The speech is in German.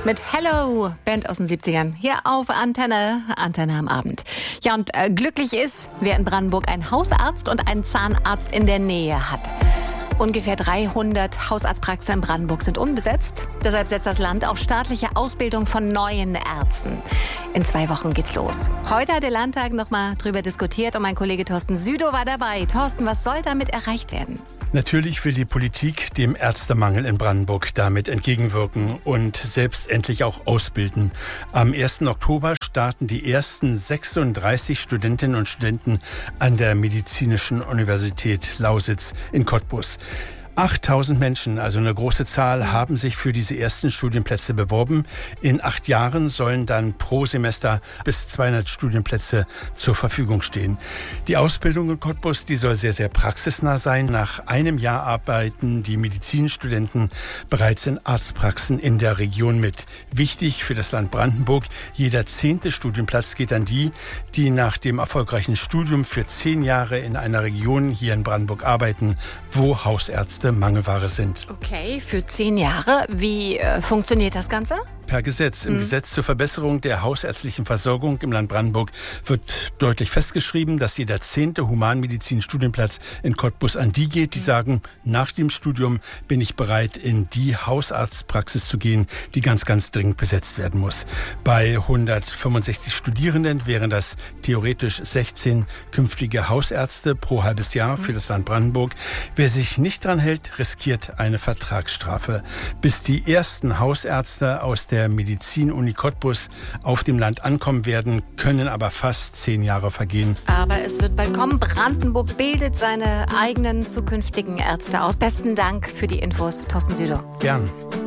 Mit Hello, Band aus den 70ern, hier auf Antenne am Abend. Ja, und glücklich ist, wer in Brandenburg einen Hausarzt und einen Zahnarzt in der Nähe hat. Ungefähr 300 Hausarztpraxen in Brandenburg sind unbesetzt. Deshalb setzt das Land auf staatliche Ausbildung von neuen Ärzten. In 2 Wochen geht's los. Heute hat der Landtag noch mal drüber diskutiert und mein Kollege Thorsten Südow war dabei. Thorsten, was soll damit erreicht werden? Natürlich will die Politik dem Ärztemangel in Brandenburg damit entgegenwirken und selbst endlich auch ausbilden. Am 1. Oktober starten die ersten 36 Studentinnen und Studenten an der Medizinischen Universität Lausitz in Cottbus. 8000 Menschen, also eine große Zahl, haben sich für diese ersten Studienplätze beworben. In 8 Jahren sollen dann pro Semester bis 200 Studienplätze zur Verfügung stehen. Die Ausbildung in Cottbus, die soll sehr, sehr praxisnah sein. Nach einem Jahr arbeiten die Medizinstudenten bereits in Arztpraxen in der Region mit. Wichtig für das Land Brandenburg, jeder 10. Studienplatz geht an die, die nach dem erfolgreichen Studium für 10 Jahre in einer Region hier in Brandenburg arbeiten, wo Hausärzte Mangelware sind. Okay, für 10 Jahre. Wie funktioniert das Ganze? Per Gesetz. Im Gesetz zur Verbesserung der hausärztlichen Versorgung im Land Brandenburg wird deutlich festgeschrieben, dass jeder 10. Humanmedizin-Studienplatz in Cottbus an die geht, die sagen, nach dem Studium bin ich bereit, in die Hausarztpraxis zu gehen, die ganz, ganz dringend besetzt werden muss. Bei 165 Studierenden wären das theoretisch 16 künftige Hausärzte pro halbes Jahr für das Land Brandenburg. Wer sich nicht dran hält, riskiert eine Vertragsstrafe. Bis die ersten Hausärzte aus der Medizin-Uni Cottbus auf dem Land ankommen werden, können aber fast 10 Jahre vergehen. Aber es wird bald kommen. Brandenburg bildet seine eigenen zukünftigen Ärzte aus. Besten Dank für die Infos, Thorsten Südow. Gern.